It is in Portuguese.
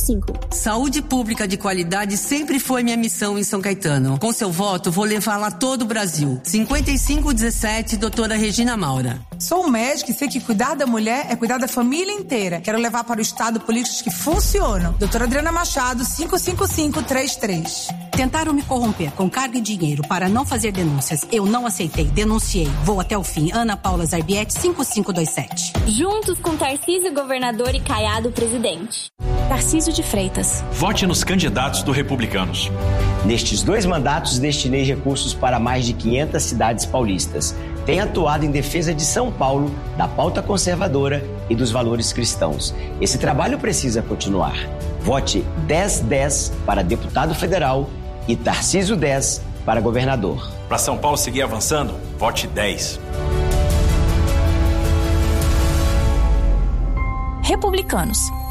5. Saúde pública de qualidade sempre foi minha missão em São Caetano. Com seu voto, vou levá-la a todo o Brasil. 5517, doutora Regina Maura. Sou médica e sei que cuidar da mulher é cuidar da família inteira. Quero levar para o Estado políticas que funcionam. Doutora Adriana Machado, 55533. Tentaram me corromper com carga e dinheiro para não fazer denúncias. Eu não aceitei, denunciei. Vou até o fim. Ana Paula Zarbietti, 5527. Juntos com Tarcísio governador e Caiado presidente. Tarcísio de Freitas. Vote nos candidatos do Republicanos. Nestes 2 mandatos, destinei recursos para mais de 500 cidades paulistas. Tenho atuado em defesa de São Paulo, da pauta conservadora e dos valores cristãos. Esse trabalho precisa continuar. Vote 1010 para deputado federal e Tarcísio 10 para governador. Para São Paulo seguir avançando, vote 10. Republicanos.